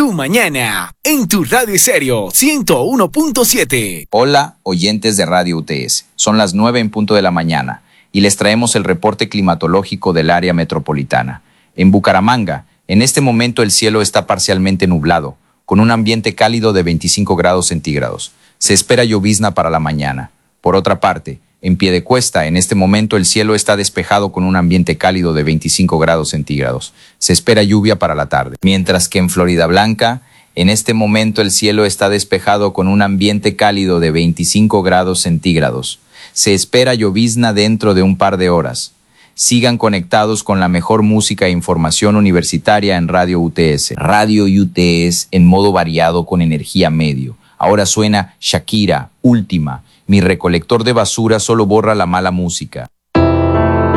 tu mañana en tu Radio Estéreo 101.7. Hola, oyentes de Radio UTS. Son las 9 en punto de la mañana y les traemos el reporte climatológico del área metropolitana. En Bucaramanga, en este momento el cielo está parcialmente nublado, con un ambiente cálido de 25 grados centígrados. Se espera llovizna para la mañana. Por otra parte, en Piedecuesta, en este momento el cielo está despejado con un ambiente cálido de 25 grados centígrados. Se espera lluvia para la tarde. Mientras que en Floridablanca, en este momento el cielo está despejado con un ambiente cálido de 25 grados centígrados. Se espera llovizna dentro de un par de horas. Sigan conectados con la mejor música e información universitaria en Radio UTS. Radio UTS en modo variado con energía medio. Ahora suena Shakira, Última. Mi recolector de basura solo borra la mala música.